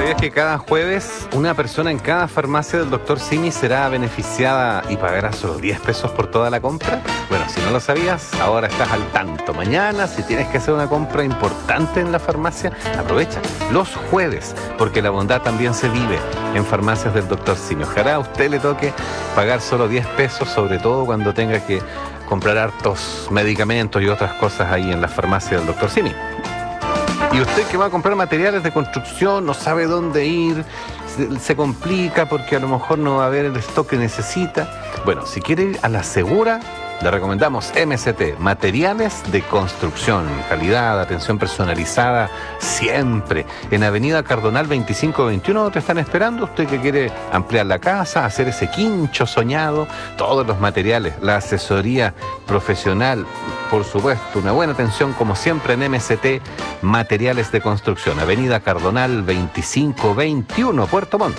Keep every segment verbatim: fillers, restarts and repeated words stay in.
¿Sabías que cada jueves una persona en cada farmacia del doctor Simi será beneficiada y pagará solo diez pesos por toda la compra? Bueno, si no lo sabías, ahora estás al tanto. Mañana, si tienes que hacer una compra importante en la farmacia, aprovecha los jueves, porque la bondad también se vive en farmacias del doctor Simi. Ojalá a usted le toque pagar solo diez pesos, sobre todo cuando tenga que comprar hartos medicamentos y otras cosas ahí en la farmacia del doctor Simi. Y usted que va a comprar materiales de construcción, no sabe dónde ir, se, se complica porque a lo mejor no va a haber el stock que necesita. Bueno, si quiere ir a la segura, le recomendamos M S T, Materiales de Construcción, calidad, atención personalizada, siempre. En Avenida Cardonal veinticinco veintiuno te están esperando, usted que quiere ampliar la casa, hacer ese quincho soñado, todos los materiales, la asesoría profesional, por supuesto, una buena atención como siempre en M S T, Materiales de Construcción, Avenida Cardonal veinticinco veintiuno, Puerto Montt.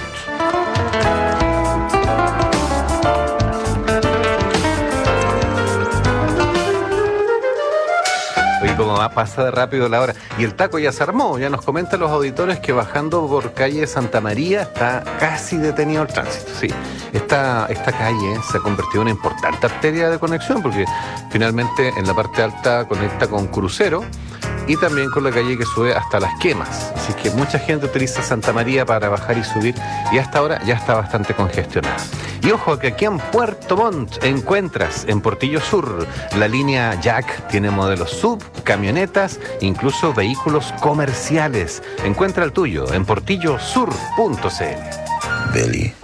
Oye, como va, pasa de rápido la hora. Y el taco ya se armó. Ya nos comentan los auditores que bajando por calle Santa María está casi detenido el tránsito. Sí, esta, esta calle se ha convertido en una importante arteria de conexión porque finalmente en la parte alta conecta con Crucero y también con la calle que sube hasta Las Quemas. Así que mucha gente utiliza Santa María para bajar y subir y hasta ahora ya está bastante congestionada. Y ojo que aquí en Puerto Montt encuentras en Portillo Sur la línea Jack, tiene modelos sub, camionetas, incluso vehículos comerciales. Encuentra el tuyo en portillo sur punto c l. Billy.